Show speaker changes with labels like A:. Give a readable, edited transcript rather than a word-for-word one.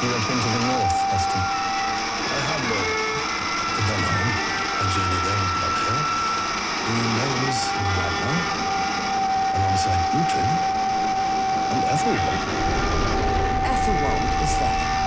A: ever been to the north, Austin?
B: I have no. To Dunholm, I journeyed there with Bloodhill, the Gnomes and Ragnar, alongside Uhtred and Ethelwald.
C: Ethelwald is there.